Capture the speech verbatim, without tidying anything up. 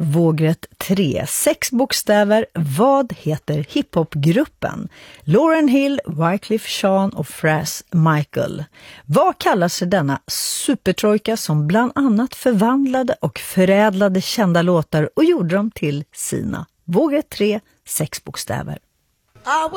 vågrätt tre. Sex bokstäver. Vad heter hiphopgruppen? Lauryn Hill, Wyclef Jean och Fras Michael. Vad kallas denna supertrojka som bland annat förvandlade och förädlade kända låtar och gjorde dem till sina? Vågrätt tre. Sex bokstäver.